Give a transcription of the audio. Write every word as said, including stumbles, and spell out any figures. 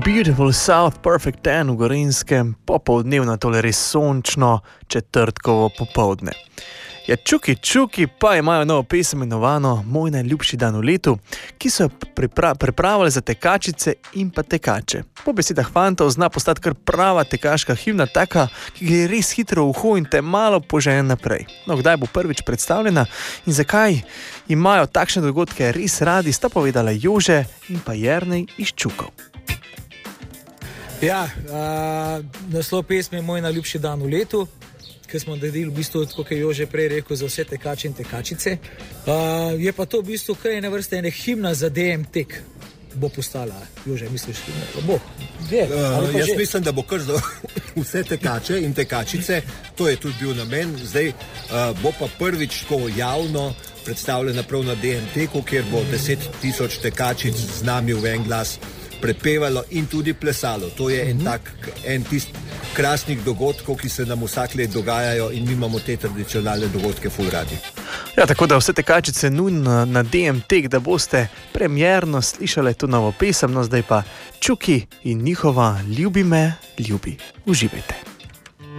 Beautiful South Perfect Ten v Gorenjskem, popoldnevno tole res sončno četrtkovo popoldne. Ja, Čuki Čuki pa imajo novo pesem imenovano Moj najljubši dan v letu, ki so jo pripra pripravili za tekačice in pa tekače. Po besedah fantov zna postati kar prava tekaška himna, taka, ki gre res hitro v uho in te malo požene naprej. No, kdaj bo prvič predstavljena in zakaj imajo takšne dogodke res radi, sta povedala Jože in pa Jernej iz Čukov. Ja, uh, naslov pesmi je Moj najljubši dan v letu, ki smo naredili v bistvu, kot je Jože prej rekel, za vse tekače in tekačice. Uh, je pa to v bistvu kaj ene vrste ene himna za D M tek. Bo postala, Jože, misliš, bo? Je, uh, jaz že? Mislim, da bo kar za vse tekače in tekačice, to je tudi bil namen. Zdaj uh, bo pa prvič tako javno predstavljena prav na D M teku, kjer bo deset tisoč tekačic z nami v en glas prepevalo in tudi plesalo. To je en tak, en tist krasnih dogodkov, ki se nam vsak let dogajajo in mi imamo te tradicionalne dogodke ful radi. Ja, tako da vse tekačice nujno na D M tek, da boste premierno slišali to novo pesem, no zdaj pa Čuki in njihova Ljubi me, ljubi. Uživajte.